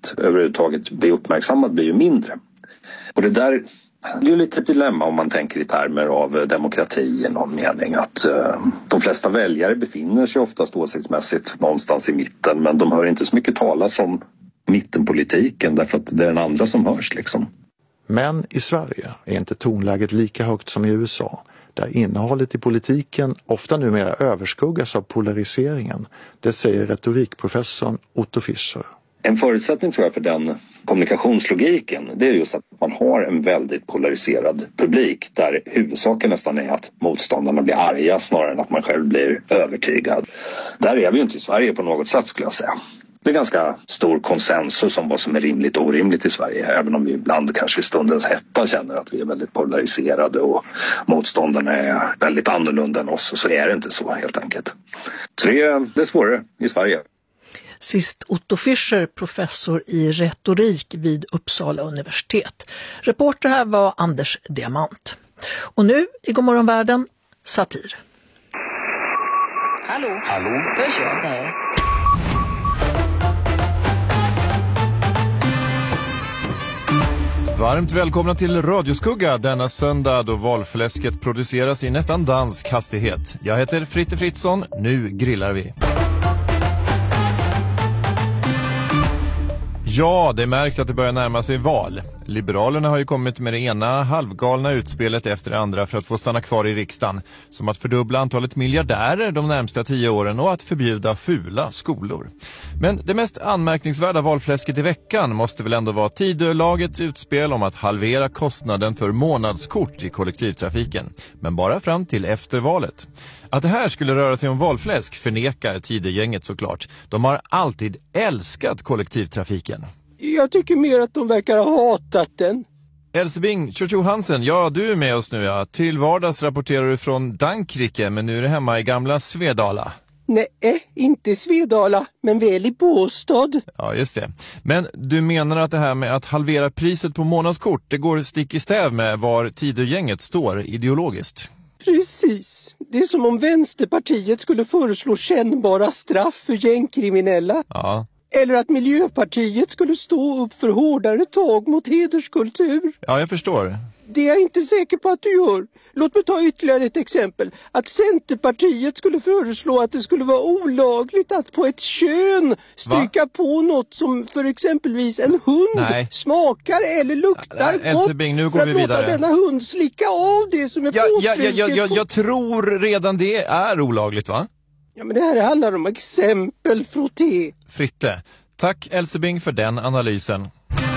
att överhuvudtaget bli uppmärksammad blir ju mindre. Och det är ju lite ett dilemma om man tänker i termer av demokrati i någon mening. Att de flesta väljare befinner sig oftast åsiktsmässigt någonstans i mitten, men de hör inte så mycket talas om mittenpolitiken därför att det är den andra som hörs liksom. Men i Sverige är inte tonläget lika högt som i USA, där innehållet i politiken ofta numera överskuggas av polariseringen. Det säger retorikprofessorn Otto Fischer. En förutsättning tror jag för den kommunikationslogiken, det är just att man har en väldigt polariserad publik där huvudsaken nästan är att motståndarna blir arga snarare än att man själv blir övertygad. Där är vi ju inte i Sverige på något sätt skulle jag säga. Det är ganska stor konsensus om vad som är rimligt och orimligt i Sverige, även om vi ibland kanske i stundens hetta känner att vi är väldigt polariserade och motståndarna är väldigt annorlunda än oss, så är det inte så helt enkelt. Så det är svårare i Sverige. Sist Otto Fischer, professor i retorik vid Uppsala universitet. Reporter här var Anders Diamant. Och nu i Godmorgonvärlden, satir. Hallå? Då kör det. Varmt välkomna till Radioskugga denna söndag då valfläsket produceras i nästan dansk hastighet. Jag heter Fritte Fritzson, nu grillar vi. Ja, det märks att det börjar närma sig val. Liberalerna har ju kommit med det ena halvgalna utspelet efter det andra för att få stanna kvar i riksdagen. Som att fördubbla antalet miljardärer de närmsta 10 åren och att förbjuda fula skolor. Men det mest anmärkningsvärda valfläsket i veckan måste väl ändå vara Tidölagets utspel om att halvera kostnaden för månadskort i kollektivtrafiken. Men bara fram till efter valet. Att det här skulle röra sig om valfläsk förnekar Tidögänget såklart. De har alltid älskat kollektivtrafiken. Jag tycker mer att de verkar ha hatat den. Elsebing Tjocho Hansen, ja du är med oss nu ja. Till vardags rapporterar du från Dankrike, men nu är du hemma i gamla Svedala. Nej, inte Svedala, men väl i Båstad. Ja, just det. Men du menar att det här med att halvera priset på månadskort, det går stick i stäv med var Tidögänget står ideologiskt? Precis. Det är som om Vänsterpartiet skulle föreslå kännbara straff för gängkriminella. Ja. Eller att Miljöpartiet skulle stå upp för hårdare tag mot hederskultur. Ja, jag förstår. Det är jag inte säker på att du gör. Låt mig ta ytterligare ett exempel. Att Centerpartiet skulle föreslå att det skulle vara olagligt att på ett kön stryka på något som för exempelvis en hund smakar eller luktar gott. Elsebing, nu går vi vidare. För att låta denna hund slicka av det som är påtrycket. Jag tror redan det är olagligt, va? Ja, men det här handlar om exempel, Frotté. Fritte, tack Elsebing för den analysen.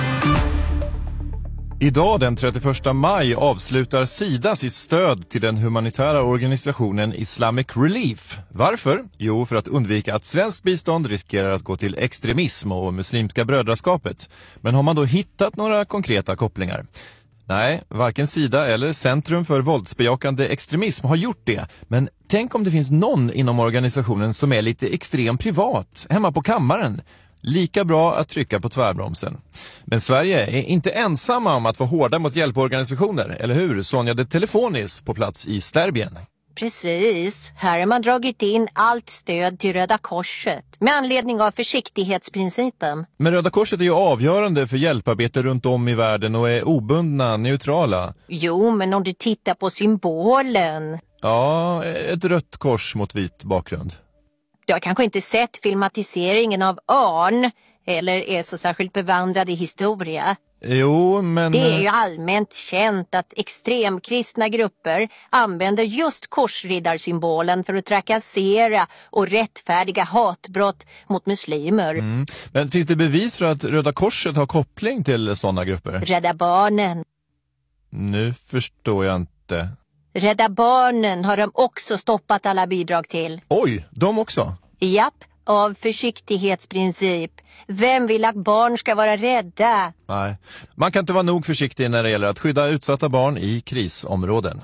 Idag den 31 maj avslutar Sida sitt stöd till den humanitära organisationen Islamic Relief. Varför? Jo, för att undvika att svenskt bistånd riskerar att gå till extremism och muslimska brödraskapet. Men har man då hittat några konkreta kopplingar? Nej, varken Sida eller Centrum för våldsbejakande extremism har gjort det. Men tänk om det finns någon inom organisationen som är lite extrem privat, hemma på kammaren. Lika bra att trycka på tvärbromsen. Men Sverige är inte ensamma om att vara hårda mot hjälporganisationer, eller hur? Sonja de Telefonis på plats i Serbien. Precis. Här har man dragit in allt stöd till Röda Korset med anledning av försiktighetsprincipen. Men Röda Korset är ju avgörande för hjälparbete runt om i världen och är obundna, neutrala. Jo, men om du tittar på symbolen. Ja, ett rött kors mot vit bakgrund. Du har kanske inte sett filmatiseringen av Örn eller är så särskilt bevandrad i historia. Jo, men... Det är ju allmänt känt att extremkristna grupper använder just korsriddarsymbolen för att trakassera och rättfärdiga hatbrott mot muslimer. Men finns det bevis för att Röda Korset har koppling till sådana grupper? Rädda Barnen. Nu förstår jag inte. Rädda Barnen har de också stoppat alla bidrag till. Oj, de också? Japp, av försiktighetsprincip. Vem vill att barn ska vara rädda? Nej, man kan inte vara nog försiktig när det gäller att skydda utsatta barn i krisområden.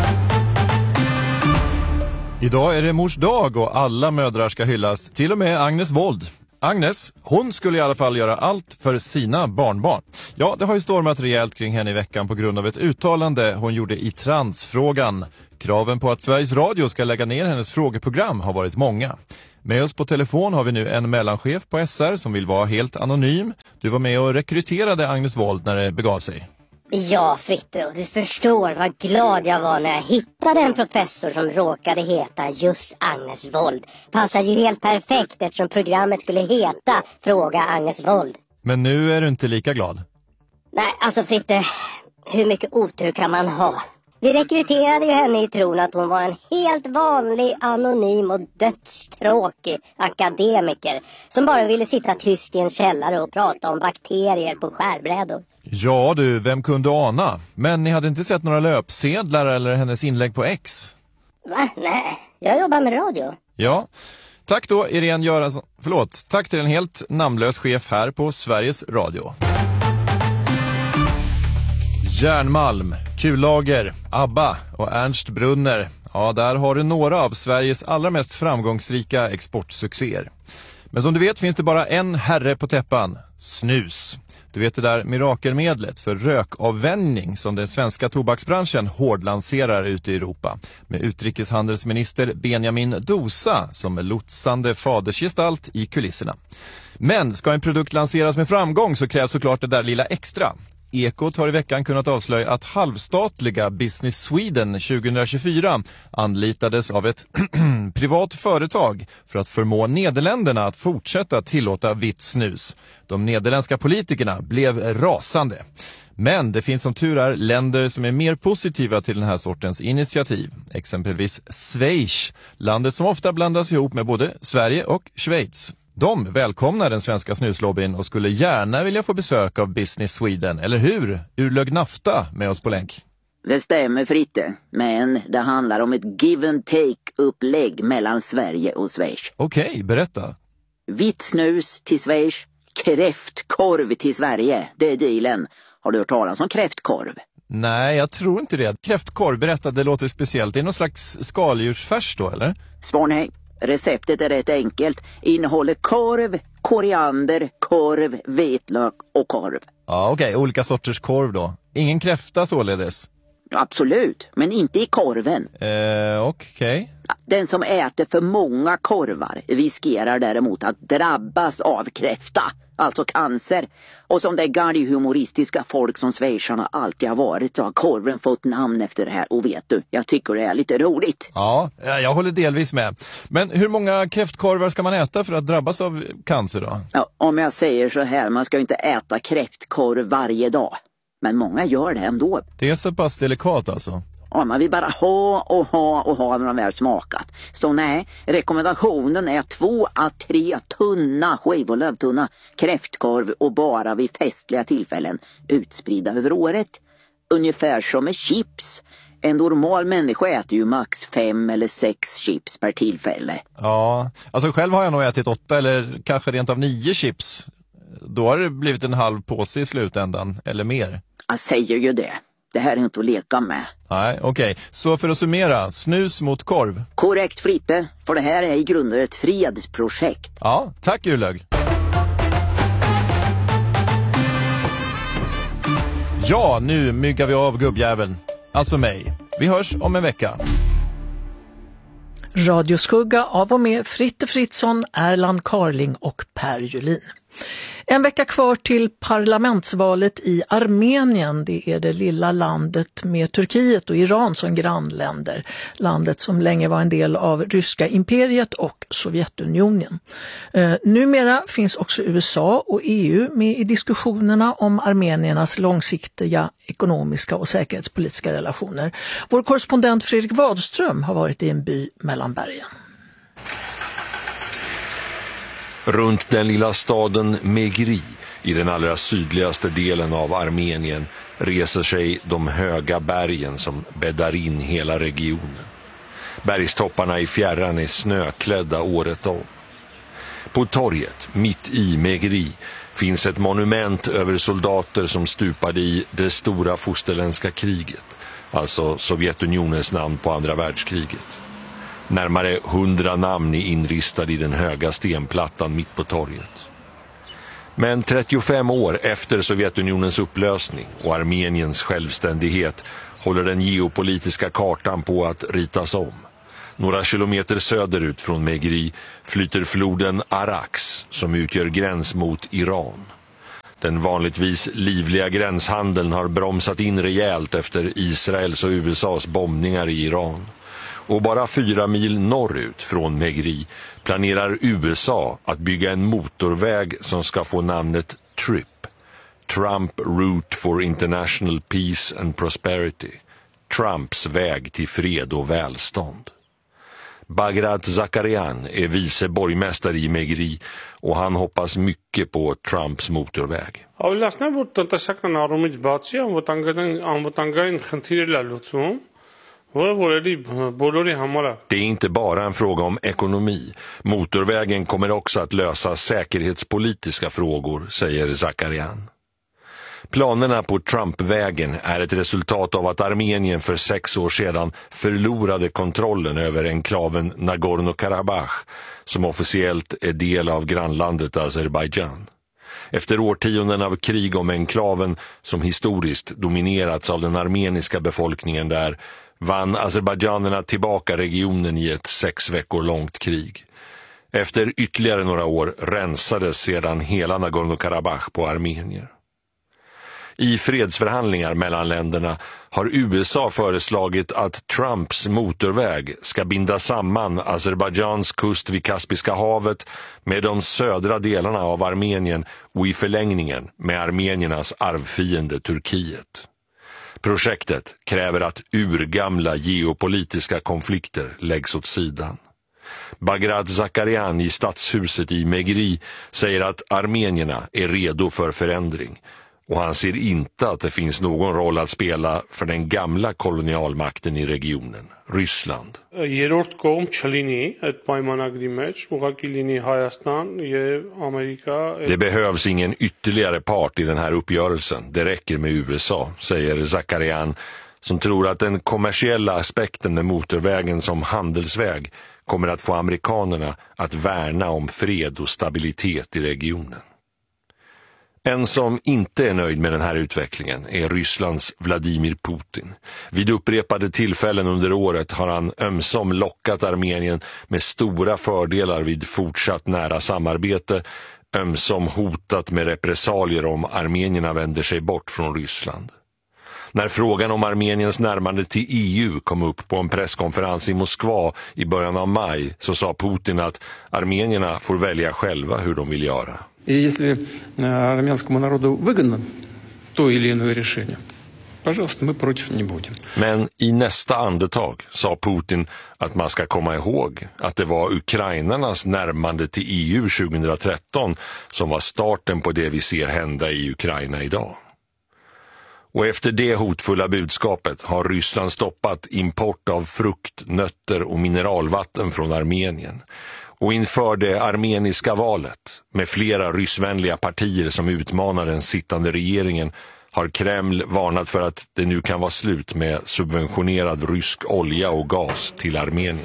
Idag är det mors dag och alla mödrar ska hyllas, till och med Agnes Wold. Agnes, hon skulle i alla fall göra allt för sina barnbarn. Ja, det har ju stormat rejält kring henne i veckan på grund av ett uttalande hon gjorde i transfrågan. Kraven på att Sveriges Radio ska lägga ner hennes frågeprogram har varit många. Med oss på telefon har vi nu en mellanchef på SR som vill vara helt anonym. Du var med och rekryterade Agnes Wold när det begav sig. Ja, Fritte, och du förstår vad glad jag var när jag hittade en professor som råkade heta just Agnes Wold. Passar ju helt perfekt eftersom programmet skulle heta Fråga Agnes Wold. Men nu är du inte lika glad. Nej, alltså Fritte, hur mycket otur kan man ha? Vi rekryterade ju henne i tron att hon var en helt vanlig, anonym och dödstråkig akademiker som bara ville sitta tyst i en källare och prata om bakterier på skärbrädor. Ja du, vem kunde ana? Men ni hade inte sett några löpsedlar eller hennes inlägg på X? Va? Nej, jag jobbar med radio. Ja, tack då Irene Göransson. Förlåt, tack till en helt namnlös chef här på Sveriges Radio. Järnmalm, Kullager, ABBA och Ernst Brunner. Ja, där har du några av Sveriges allra mest framgångsrika exportsuccéer. Men som du vet finns det bara en herre på täppan, snus. Du vet det där mirakelmedlet för rökavvänjning som den svenska tobaksbranschen hårdlanserar ute i Europa. Med utrikeshandelsminister Benjamin Dosa som lotsande fadersgestalt i kulisserna. Men ska en produkt lanseras med framgång så krävs såklart det där lilla extra. Ekot har i veckan kunnat avslöja att halvstatliga Business Sweden 2024 anlitades av ett privat företag för att förmå Nederländerna att fortsätta tillåta vitt snus. De nederländska politikerna blev rasande. Men det finns som tur är länder som är mer positiva till den här sortens initiativ. Exempelvis Schweiz, landet som ofta blandas ihop med både Sverige och Schweiz. De välkomnar den svenska snuslobbyn och skulle gärna vilja få besök av Business Sweden, eller hur? Urlög Nafta med oss på länk. Det stämmer Fritte, men det handlar om ett give and take-upplägg mellan Sverige och Schweiz. Okej, berätta. Vitt snus till Schweiz, kräftkorv till Sverige, det är dealen. Har du hört talas om kräftkorv? Nej, jag tror inte det. Kräftkorv, berätta, det låter speciellt. Det är någon slags skaldjursfärs då, eller? Svar nej. Receptet är rätt enkelt. Innehåller korv, koriander, korv, vitlök och korv. Ja, okej. Olika sorters korv då. Ingen kräfta således? Absolut, men inte i korven. Okej. Den som äter för många korvar riskerar däremot att drabbas av kräfta, alltså cancer. Och som det galghumoristiska folk som schweizarna alltid har varit så har korven fått namn efter det här. Och vet du, jag tycker det är lite roligt. Ja, jag håller delvis med. Men hur många kräftkorvar ska man äta för att drabbas av cancer då? Ja, om jag säger så här, man ska ju inte äta kräftkorv varje dag. Men många gör det ändå. Det är så pass delikat alltså? Ja, man vill bara ha när de väl smakat. Så nej, rekommendationen är 2 à 3 tunna skivor lövtunna kräftkorv och bara vid festliga tillfällen utspridda över året. Ungefär som med chips. En normal människa äter ju max 5 eller 6 chips per tillfälle. Ja, alltså själv har jag nog ätit 8 eller kanske rent av 9 chips. Då har det blivit en halv påse i slutändan, eller mer. Jag säger ju det. Det här är inte att leka med. Nej, okej. Så för att summera, snus mot korv. Korrekt Fritte, för det här är i grunden ett fredsprojekt. Ja, tack Urlög. Ja, nu myggar vi av gubbjäveln. Alltså mig. Vi hörs om en vecka. Radioskugga av och med Fritte Fritzson, Erland Carling och Per Julin. En vecka kvar till parlamentsvalet i Armenien. Det är det lilla landet med Turkiet och Iran som grannländer. Landet som länge var en del av ryska imperiet och Sovjetunionen. Numera finns också USA och EU med i diskussionerna om armeniernas långsiktiga ekonomiska och säkerhetspolitiska relationer. Vår korrespondent Fredrik Wadström har varit i en by mellan bergen. Runt den lilla staden Megri i den allra sydligaste delen av Armenien reser sig de höga bergen som bäddar in hela regionen. Bergstopparna i fjärran är snöklädda året om. På torget, mitt i Megri, finns ett monument över soldater som stupade i det stora fosterländska kriget, alltså Sovjetunionens namn på andra världskriget. Närmare 100 namn är inristade i den höga stenplattan mitt på torget. Men 35 år efter Sovjetunionens upplösning och Armeniens självständighet håller den geopolitiska kartan på att ritas om. Några kilometer söderut från Megri flyter floden Arax som utgör gräns mot Iran. Den vanligtvis livliga gränshandeln har bromsat in rejält efter Israels och USAs bombningar i Iran. Och bara 4 mil norrut från Megri planerar USA att bygga en motorväg som ska få namnet TRIP, Trump Route for International Peace and Prosperity, Trumps väg till fred och välstånd. Bagrat Zakarian är vice borgmästare i Megri och han hoppas mycket på Trumps motorväg. Det är inte bara en fråga om ekonomi. Motorvägen kommer också att lösa säkerhetspolitiska frågor, säger Zakarian. Planerna på Trumpvägen är ett resultat av att Armenien för 6 år sedan förlorade kontrollen över enklaven Nagorno-Karabach, som officiellt är del av grannlandet Azerbaijan. Efter årtionden av krig om enklaven, som historiskt dominerats av den armeniska befolkningen där, vann azerbaijanerna tillbaka regionen i ett 6 veckor långt krig. Efter ytterligare några år rensades sedan hela Nagorno-Karabach på armenier. I fredsförhandlingar mellan länderna har USA föreslagit att Trumps motorväg ska binda samman Azerbajdzjans kust vid Kaspiska havet med de södra delarna av Armenien och i förlängningen med armeniernas arvfiende Turkiet. Projektet kräver att urgamla geopolitiska konflikter läggs åt sidan. Bagrat Zakarian i stadshuset i Megri säger att armenierna är redo för förändring. Och han ser inte att det finns någon roll att spela för den gamla kolonialmakten i regionen, Ryssland. Det behövs ingen ytterligare part i den här uppgörelsen. Det räcker med USA, säger Zakarian, som tror att den kommersiella aspekten med motorvägen som handelsväg kommer att få amerikanerna att värna om fred och stabilitet i regionen. En som inte är nöjd med den här utvecklingen är Rysslands Vladimir Putin. Vid upprepade tillfällen under året har han ömsom lockat Armenien med stora fördelar vid fortsatt nära samarbete, ömsom hotat med repressalier om armenierna vänder sig bort från Ryssland. När frågan om Armeniens närmande till EU kom upp på en presskonferens i Moskva i början av maj så sa Putin att armenierna får välja själva hur de vill göra. Если армянскому народу выгодно то или иное решение, пожалуйста, мы против не будем. Men i nästa andetag sa Putin att man ska komma ihåg att det var ukrainarnas närmande till EU 2013 som var starten på det vi ser hända i Ukraina idag. Och efter det hotfulla budskapet har Ryssland stoppat import av frukt, nötter och mineralvatten från Armenien. Och inför det armeniska valet, med flera ryssvänliga partier som utmanar den sittande regeringen, har Kreml varnat för att det nu kan vara slut med subventionerad rysk olja och gas till Armenien.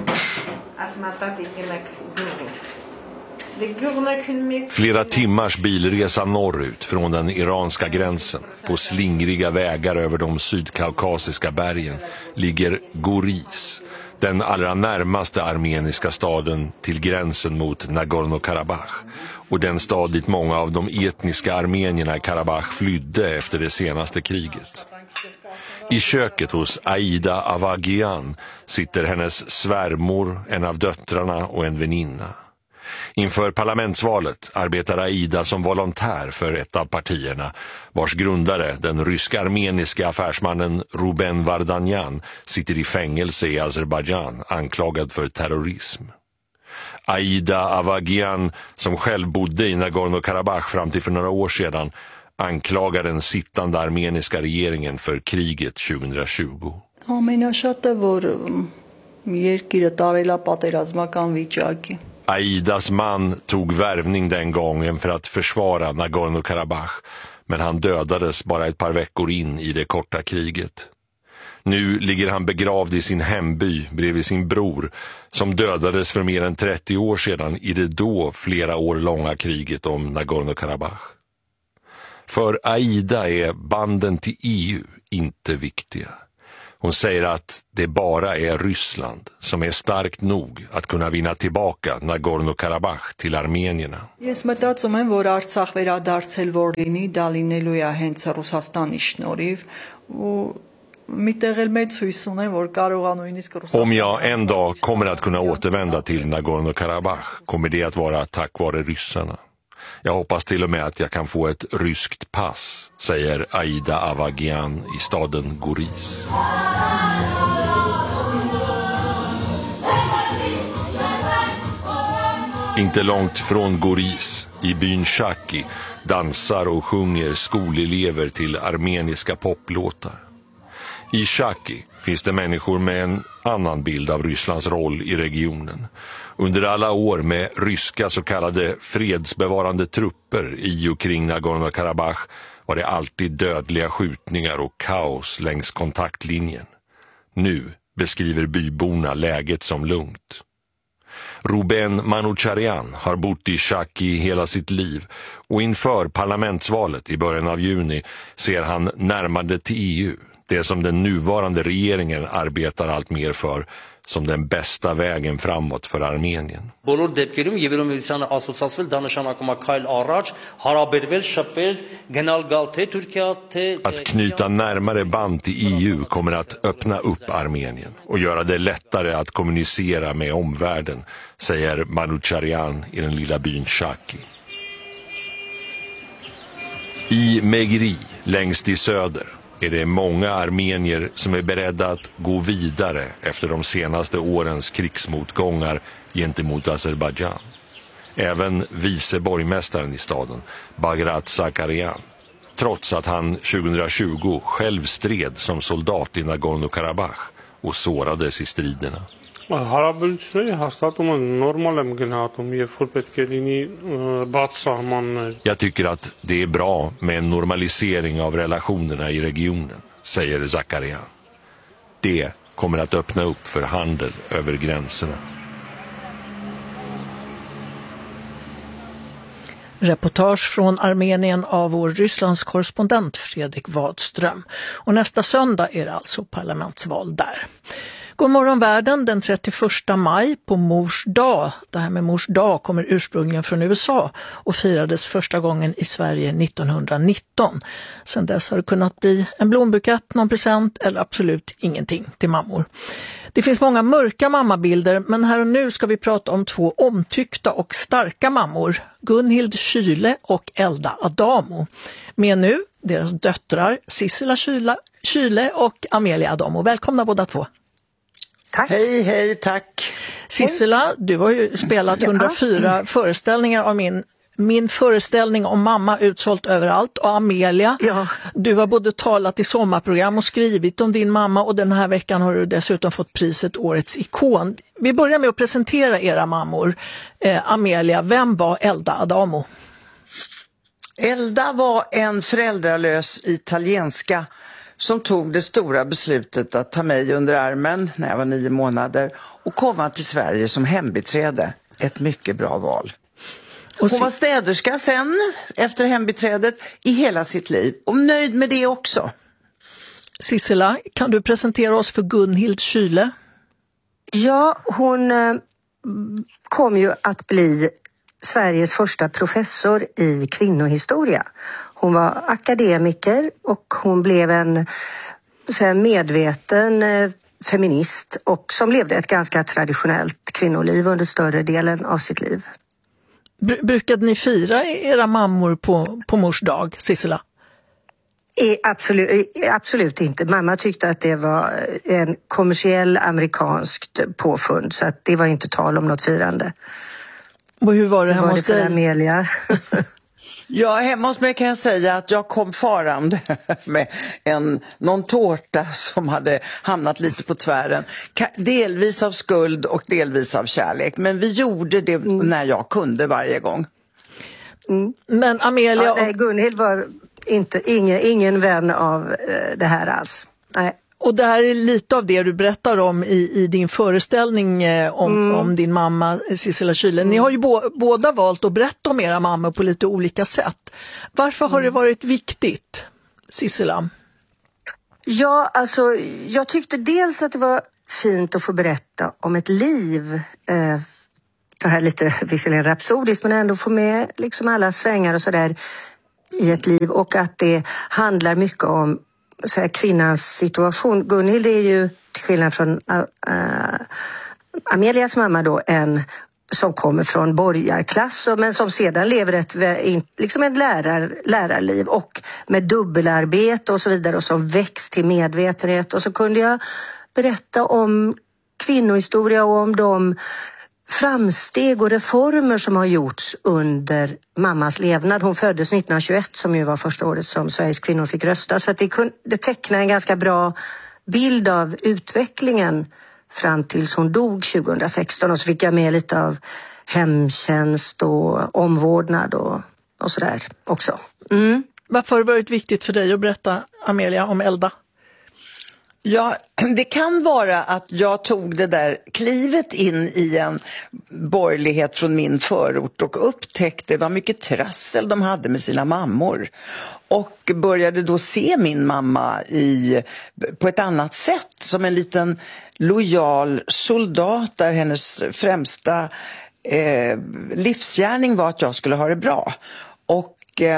Flera timmars bilresa norrut från den iranska gränsen, på slingriga vägar över de sydkaukasiska bergen, ligger Goris, den allra närmaste armeniska staden till gränsen mot Nagorno-Karabach, och den stad dit många av de etniska armenierna i Karabach flydde efter det senaste kriget. I köket hos Aida Avagian sitter hennes svärmor, en av döttrarna och en väninna. Inför parlamentsvalet arbetar Aida som volontär för ett av partierna, vars grundare, den rysk-armeniska affärsmannen Ruben Vardanyan, sitter i fängelse i Azerbaijan anklagad för terrorism. Aida Avagian, som själv bodde i Nagorno-Karabach fram till för några år sedan, anklagar den sittande armeniska regeringen för kriget 2020. Aidas man tog värvning den gången för att försvara Nagorno-Karabach, men han dödades bara ett par veckor in i det korta kriget. Nu ligger han begravd i sin hemby bredvid sin bror, som dödades för mer än 30 år sedan i det då flera år långa kriget om Nagorno-Karabach. För Aida är banden till EU inte viktiga. Hon säger att det bara är Ryssland som är starkt nog att kunna vinna tillbaka Nagorno-Karabach till armenierna. Ես մտածում եմ, որ Արցախ վերադարձել որ լինի, դա լինելու է հենց Ռուսաստանի շնորհիվ ու միտեղ էլ մեծ հույս ունեմ, որ կարողա նույնիսկ Ռուսաստան. Om jag en dag kommer att kunna återvända till Nagorno-Karabach kommer det att vara tack vare ryssarna. Jag hoppas till och med att jag kan få ett ryskt pass, säger Aida Avagian i staden Goriz. Inte långt från Goriz, i byn Shaki, dansar och sjunger skolelever till armeniska poplåtar. I Shaki finns det människor med en annan bild av Rysslands roll i regionen. Under alla år med ryska så kallade fredsbevarande trupper i och kring Nagorno-Karabach var det alltid dödliga skjutningar och kaos längs kontaktlinjen. Nu beskriver byborna läget som lugnt. Ruben Manoucharian har bott i Shaki hela sitt liv och inför parlamentsvalet i början av juni ser han närmande till EU, det som den nuvarande regeringen arbetar allt mer för, som den bästa vägen framåt för Armenien. Att knyta närmare band till EU kommer att öppna upp Armenien och göra det lättare att kommunicera med omvärlden, säger Manoucharian i den lilla byn Shaki. I Megri, längst i söder, är det många armenier som är beredda att gå vidare efter de senaste årens krigsmotgångar gentemot Azerbaijan. Även vice borgmästaren i staden, Bagrat Zakarian, trots att han 2020 själv stred som soldat i Nagorno-Karabach och sårades i striderna. Jag tycker att det är bra med en normalisering av relationerna i regionen, säger Zakarian. Det kommer att öppna upp för handel över gränserna. Reportage från Armenien av vår Rysslands korrespondent Fredrik Wadström. Och nästa söndag är det alltså parlamentsval där. God morgon världen den 31 maj på Mors dag. Det här med Mors dag kommer ursprungligen från USA och firades första gången i Sverige 1919. Sedan dess har det kunnat bli en blombukett, någon present eller absolut ingenting till mammor. Det finns många mörka mammabilder, men här och nu ska vi prata om två omtyckta och starka mammor, Gunhild Kyle och Elda Adamo. Med nu deras döttrar Sissela Kyle och Amelia Adamo. Välkomna båda två. Tack. Hej, tack. Sissela, du har ju spelat 104 föreställningar av min föreställning om mamma utsålt överallt. Och Amelia, du har både talat i sommarprogram och skrivit om din mamma, och den här veckan har du dessutom fått priset Årets ikon. Vi börjar med att presentera era mammor. Amelia, vem var Elda Adamo? Elda var en föräldralös italienska som tog det stora beslutet att ta mig under armen när jag var 9 månader och komma till Sverige som hembiträde. Ett mycket bra val. Hon var städerska sen, efter hembiträdet, i hela sitt liv. Och nöjd med det också. Sissela, kan du presentera oss för Gunhild Kyle? Ja, hon kom ju att bli Sveriges första professor i kvinnohistoria. Hon var akademiker och hon blev en medveten feminist och som levde ett ganska traditionellt kvinnoliv under större delen av sitt liv. Brukade ni fira era mammor på mors dag, Sissela? Absolut inte. Mamma tyckte att det var en kommersiell amerikanskt påfund, så att det var inte tal om något firande. Och hur var det hemma hos dig? Amelia? Ja, hemma hos mig kan jag säga att jag kom farande med någon tårta som hade hamnat lite på tvären. Delvis av skuld och delvis av kärlek. Men vi gjorde det när jag kunde varje gång. Men Amelia... nej, Gunhild var ingen vän av det här alls. Nej. Och det här är lite av det du berättar om i din föreställning om din mamma Sissela Kyle. Ni har ju båda valt att berätta om era mammor på lite olika sätt. Varför har det varit viktigt, Sissela? Ja, alltså jag tyckte dels att det var fint att få berätta om ett liv. Det här är lite visserligen rapsodiskt, men ändå få med liksom alla svängar och sådär i ett liv. Och att det handlar mycket om så här, kvinnans situation. Gunhild är ju, till skillnad från Amelias mamma då, en som kommer från borgarklass men som sedan lever ett lärarliv och med dubbelarbete och så vidare, och som växt till medvetenhet. Och så kunde jag berätta om kvinnohistoria och om de framsteg och reformer som har gjorts under mammas levnad. Hon föddes 1921, som ju var första året som Sveriges kvinnor fick rösta, så att det tecknar en ganska bra bild av utvecklingen fram tills hon dog 2016. Och så fick jag med lite av hemtjänst och omvårdnad och sådär också. Mm. Varför har det varit viktigt för dig att berätta, Amelia, om Elda? Ja, det kan vara att jag tog det där klivet in i en borgerlighet från min förort och upptäckte vad mycket trassel de hade med sina mammor. Och började då se min mamma på ett annat sätt, som en liten lojal soldat där hennes främsta livsgärning var att jag skulle ha det bra. Och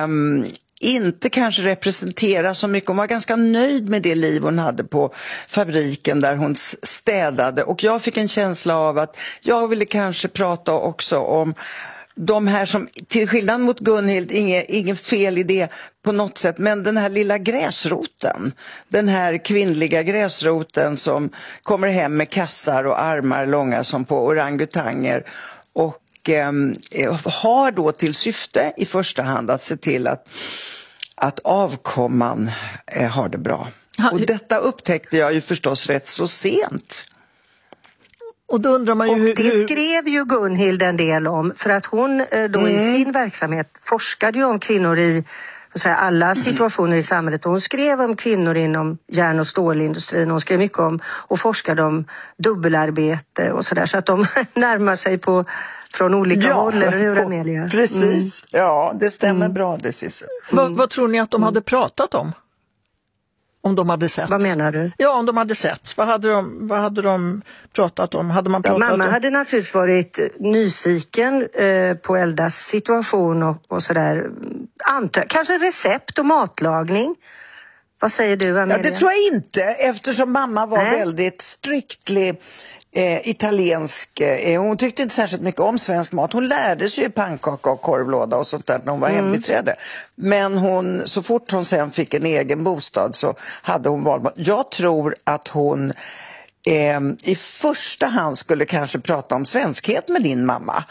inte kanske representera så mycket. Hon var ganska nöjd med det liv hon hade på fabriken där hon städade. Och jag fick en känsla av att jag ville kanske prata också om de här som, till skillnad mot Gunhild, inget fel i det på något sätt, men den här lilla gräsroten, den här kvinnliga gräsroten som kommer hem med kassar och armar långa som på orangutanger och har då till syfte i första hand att se till att avkomman har det bra. Och detta upptäckte jag ju förstås rätt så sent. Och då undrar man ju det skrev ju Gunhild en del om, för att hon då i sin verksamhet forskade ju om kvinnor i alla situationer i samhället. Hon skrev om kvinnor inom järn- och stålindustrin. Hon skrev mycket om och forskade om dubbelarbete och sådär, så att de närmar sig från olika håll, eller hur, Amelia? Precis, ja, det stämmer bra det sista. Vad tror ni att de hade pratat om? Om de hade setts? Vad menar du? Ja, om de hade setts. Vad hade de pratat om? Hade man pratat mamma om? hade naturligtvis varit nyfiken på Eldas situation och sådär. Kanske recept och matlagning. Vad säger du, Amelia? Ja, det tror jag inte, eftersom mamma var väldigt strictly italiensk. Hon tyckte inte särskilt mycket om svensk mat. Hon lärde sig ju pannkaka och korvlåda och sånt där när hon var hembiträde. Men så fort hon sen fick en egen bostad så hade hon valmat. Jag tror att hon i första hand skulle kanske prata om svenskhet med din mamma.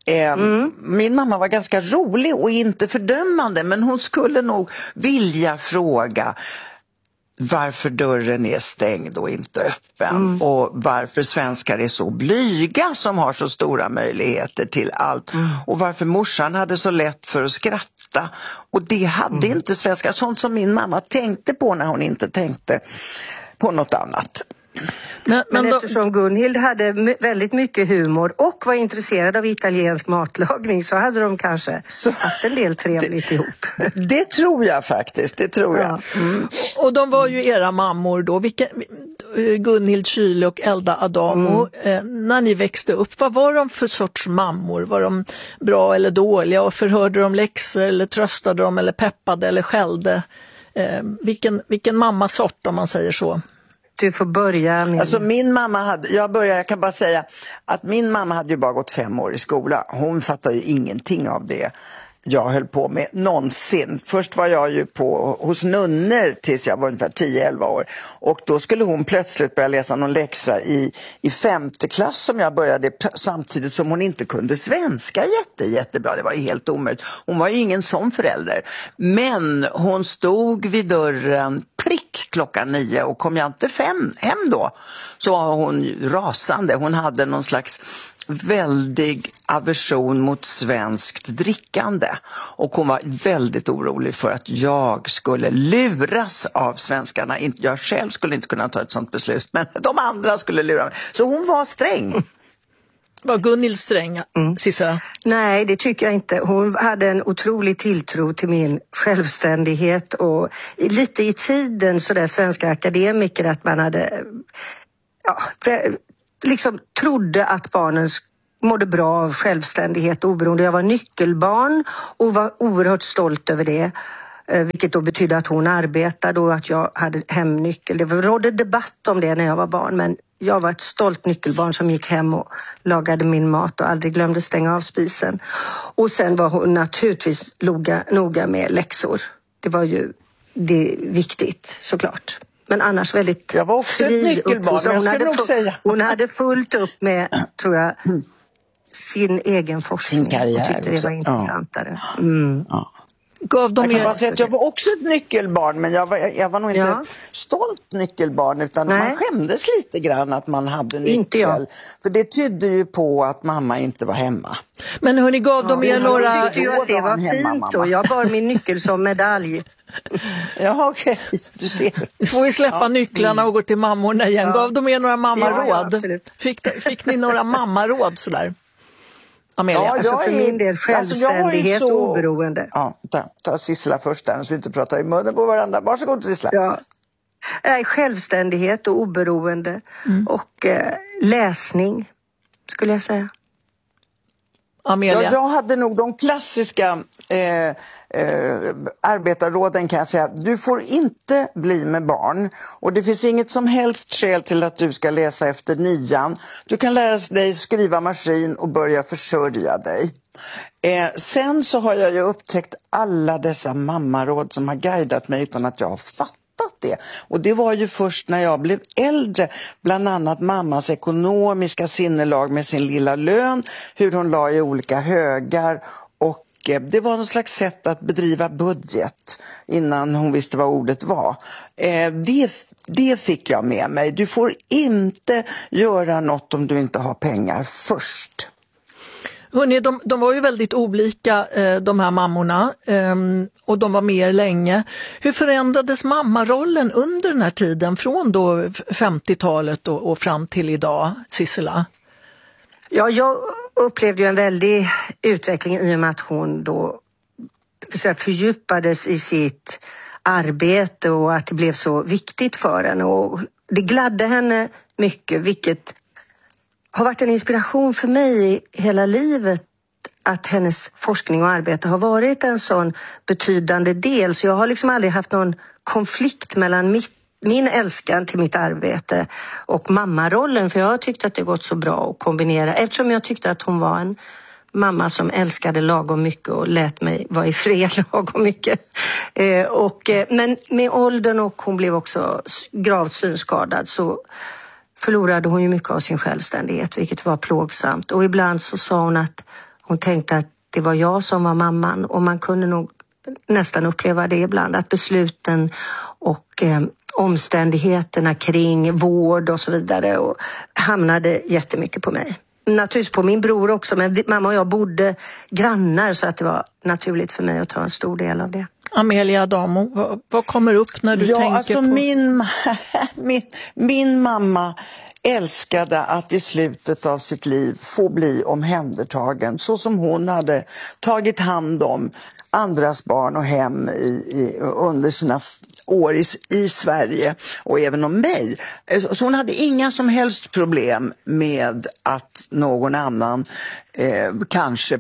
Min mamma var ganska rolig och inte fördömande, men hon skulle nog vilja fråga varför dörren är stängd och inte öppen och varför svenskar är så blyga som har så stora möjligheter till allt och varför morsan hade så lätt för att skratta, och det hade inte svenskar, sånt som min mamma tänkte på när hon inte tänkte på något annat. Men eftersom Gunhild hade väldigt mycket humor och var intresserad av italiensk matlagning, så hade de kanske haft en del trevligt ihop. Det tror jag faktiskt, det tror jag. Och de var ju era mammor då, Gunhild Kyle och Elda Adamo. När ni växte upp, vad var de för sorts mammor? Var de bra eller dåliga, och förhörde de läxor eller tröstade de eller peppade eller skällde? Vilken mammasort, om man säger så? Du får börja med... Alltså min mamma jag kan bara säga att min mamma hade ju bara gått 5 år i skola. Hon fattade ju ingenting av det jag höll på med någonsin. Först var jag ju hos nunnor tills jag var ungefär 10-11 år. Och då skulle hon plötsligt börja läsa någon läxa i 5:e klass som jag började, samtidigt som hon inte kunde svenska jättebra. Det var ju helt omöjligt. Hon var ju ingen sån förälder. Men hon stod vid dörren prick klockan 9, och kom jag inte hem då så var hon rasande. Hon hade någon slags väldig aversion mot svenskt drickande, och hon var väldigt orolig för att jag skulle luras av svenskarna. Jag själv skulle inte kunna ta ett sånt beslut, men de andra skulle lura mig. Så hon var sträng. Var Gunhild sträng, Sissela? Nej, det tycker jag inte. Hon hade en otrolig tilltro till min självständighet och lite i tiden sådär svenska akademiker att man hade liksom trodde att barnen mådde bra av självständighet och oberoende. Jag var nyckelbarn och var oerhört stolt över det. Vilket då betydde att hon arbetade och att jag hade hemnyckel. Det rådde debatt om det när jag var barn, men jag var ett stolt nyckelbarn som gick hem och lagade min mat och aldrig glömde stänga av spisen. Och sen var hon naturligtvis noga med läxor. Det var ju viktigt såklart. Men annars väldigt jag var också ett nyckelbarn, hon hade fullt upp med, tror jag, sin egen forskning. Sin karriär. Jag tyckte det var intressantare. Ja. Jag var också ett nyckelbarn, men jag var nog inte ett stolt nyckelbarn, utan man skämdes lite grann att man hade nyckel. Inte jag. För det tydde ju på att mamma inte var hemma. Men hörni, gav de er några... Det var fint då. Jag bar min nyckel som medalj. Ja, okej. Du ser. Nu får vi släppa nycklarna och gå till mammorna igen. Gav de er några mammaråd? Fick ni några mammaråd sådär? Amelia. Ja, alltså för min del självständighet och oberoende. Ja, ta Sissela först där så vi inte pratar i munnen på varandra. Varsågod Sissela. Ja. Självständighet och oberoende och läsning skulle jag säga. Amelia. Jag hade nog de klassiska arbetarråden kan jag säga. Du får inte bli med barn och det finns inget som helst skäl till att du ska läsa efter 9:an. Du kan lära dig skriva maskin och börja försörja dig. Sen så har jag ju upptäckt alla dessa mammaråd som har guidat mig utan att jag har fattat det. Och det var ju först när jag blev äldre, bland annat mammas ekonomiska sinnelag med sin lilla lön, hur hon la i olika högar, och det var någon slags sätt att bedriva budget innan hon visste vad ordet var. Det fick jag med mig. Du får inte göra något om du inte har pengar först. Hörrni, de var ju väldigt olika, de här mammorna, och de var med länge. Hur förändrades mammarollen under den här tiden, från då 50-talet och fram till idag, Sissela? Ja, jag upplevde ju en väldig utveckling i och med att hon då fördjupades i sitt arbete och att det blev så viktigt för henne. Och det gladde henne mycket, vilket har varit en inspiration för mig hela livet, att hennes forskning och arbete har varit en sån betydande del. Så jag har liksom aldrig haft någon konflikt mellan min älskan till mitt arbete och mammarollen. För jag har tyckt att det gått så bra att kombinera. Eftersom jag tyckte att hon var en mamma som älskade lagom mycket och lät mig vara i fred lagom mycket. Men med åldern, och hon blev också gravt synskadad, så förlorade hon ju mycket av sin självständighet, vilket var plågsamt. Och ibland så sa hon att hon tänkte att det var jag som var mamman. Och man kunde nog nästan uppleva det ibland, att besluten och omständigheterna kring vård och så vidare och hamnade jättemycket på mig. Naturligtvis på min bror också, men mamma och jag bodde grannar, så att det var naturligt för mig att ta en stor del av det. Amelia Adamo, vad kommer upp när du tänker på... Min mamma älskade att i slutet av sitt liv få bli omhändertagen, så som hon hade tagit hand om andras barn och hem under sina år i Sverige, och även om mig. Så hon hade inga som helst problem med att någon annan kanske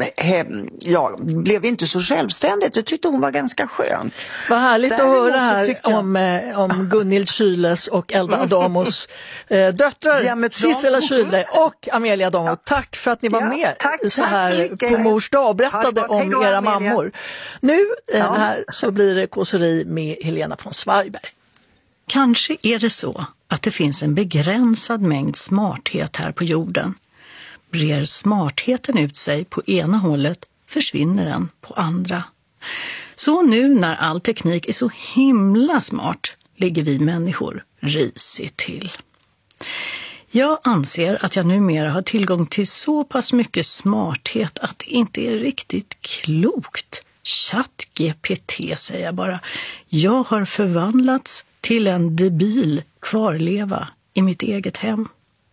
blev inte så självständigt. Jag tyckte hon var ganska skönt. Vad härligt att höra här om Gunhild Kyles och Elda Adamos döttrar, Sissela Kyle och Amelia Adamo. Tack för att ni var med så här på mors dag och berättade om era mammor. Nu här så blir det kåseri med Helena från Svargberg. Kanske är det så att det finns en begränsad mängd smarthet här på jorden. Brer smartheten ut sig på ena hållet, försvinner den på andra. Så nu när all teknik är så himla smart ligger vi människor risigt till. Jag anser att jag numera har tillgång till så pass mycket smarthet att det inte är riktigt klokt. ChatGPT säger jag bara. Jag har förvandlats till en debil kvarleva i mitt eget hem.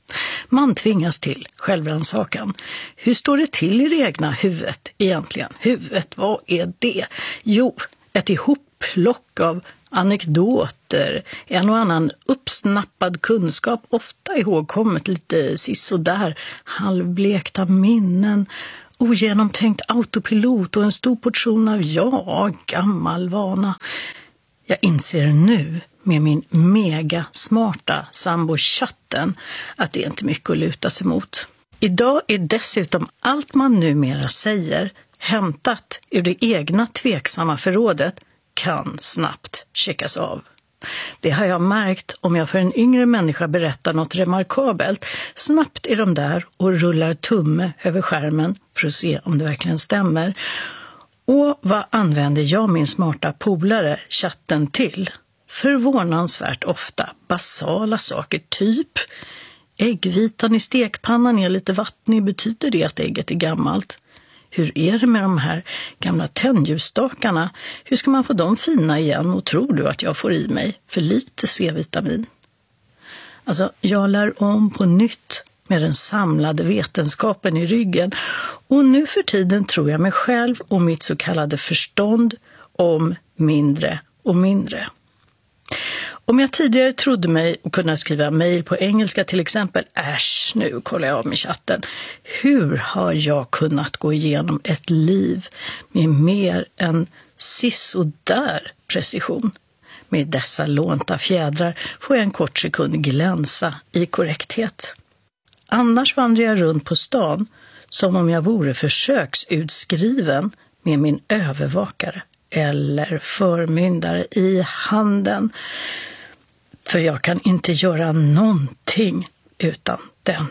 Man tvingas till självrannsakan. Hur står det till i det egna huvudet egentligen? Huvudet, vad är det? Jo, ett ihopplock av anekdoter, en och annan uppsnappad kunskap, ofta ihågkommet lite sisådär, halvblekta minnen, ogenomtänkt autopilot och en stor portion av gammal vana. Jag inser nu med min mega smarta sambo chatten att det är inte mycket att luta sig mot. Idag är dessutom allt man numera säger hämtat ur det egna tveksamma förrådet kan snabbt checkas av. Det har jag märkt om jag för en yngre människa berättar något remarkabelt. Snabbt är de där och rullar tumme över skärmen för att se om det verkligen stämmer. Och vad använder jag min smarta polare chatten till? Förvånansvärt ofta basala saker, typ äggvitan i stekpannan är lite vattnig, betyder det att ägget är gammalt? Hur är det med de här gamla tändljusstakarna? Hur ska man få dem fina igen, och tror du att jag får i mig för lite C-vitamin? Alltså, jag lär om på nytt med den samlade vetenskapen i ryggen, och nu för tiden tror jag mig själv och mitt så kallade förstånd om mindre och mindre. Om jag tidigare trodde mig att kunna skriva mejl på engelska till exempel, nu kollar jag av med chatten. Hur har jag kunnat gå igenom ett liv med mer än sisådär precision? Med dessa lånta fjädrar får jag en kort sekund glänsa i korrekthet. Annars vandrar jag runt på stan som om jag vore försöksutskriven med min övervakare eller förmyndare i handen. För jag kan inte göra någonting utan den.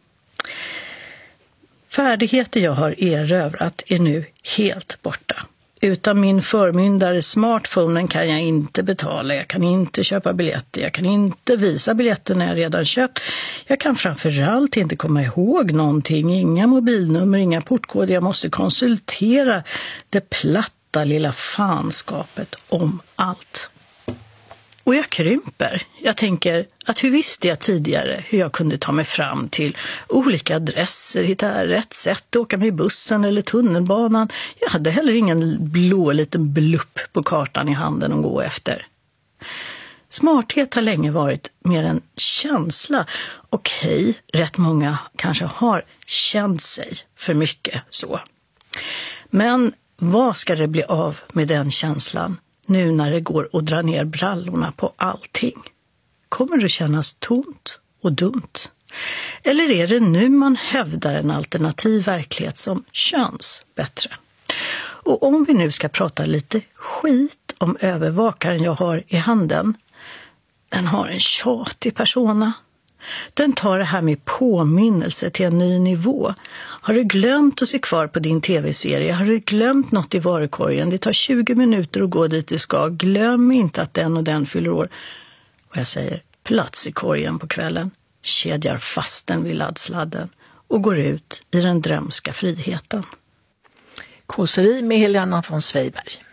Färdigheter jag har erövrat är nu helt borta. Utan min förmyndare smartphonen kan jag inte betala, jag kan inte köpa biljetter, jag kan inte visa biljetter när jag redan köpt. Jag kan framförallt inte komma ihåg någonting, inga mobilnummer, inga portkoder. Jag måste konsultera det platta lilla fanskapet om allt. Och jag krymper. Jag tänker att hur visste jag tidigare hur jag kunde ta mig fram till olika adresser, hitta rätt sätt, åka med bussen eller tunnelbanan. Jag hade heller ingen blå liten blupp på kartan i handen att gå efter. Smarthet har länge varit mer en känsla. Okej, rätt många kanske har känt sig för mycket så. Men vad ska det bli av med den känslan? Nu när det går att dra ner brallorna på allting. Kommer det kännas tomt och dumt? Eller är det nu man hävdar en alternativ verklighet som känns bättre? Och om vi nu ska prata lite skit om övervakaren jag har i handen. Den har en tjatig persona. Den tar det här med påminnelse till en ny nivå. Har du glömt att se kvar på din tv-serie? Har du glömt något i varukorgen? Det tar 20 minuter att gå dit du ska. Glöm inte att den och den fyller år. Och jag säger plats i korgen på kvällen. Kedjar fast den vid laddsladden och går ut i den drömska friheten. Kåseri med Helena von Sveiberg.